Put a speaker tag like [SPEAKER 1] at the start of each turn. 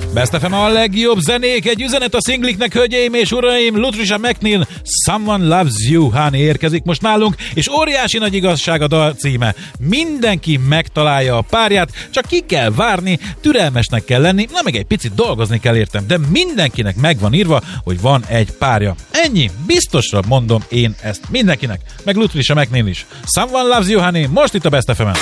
[SPEAKER 1] Best FM a legjobb zenék, egy üzenet a szingliknek, hölgyeim és uraim, Lutricia McNeil, Someone Loves You Honey érkezik most nálunk, és óriási nagy igazság a dal címe. Mindenki megtalálja a párját, csak ki kell várni, türelmesnek kell lenni, na meg egy picit dolgozni kell értem, de mindenkinek megvan írva, hogy van egy párja. Ennyi, biztosra mondom én ezt mindenkinek, meg Lutricia McNeil is. Someone Loves You Honey, most itt a Best FM-en.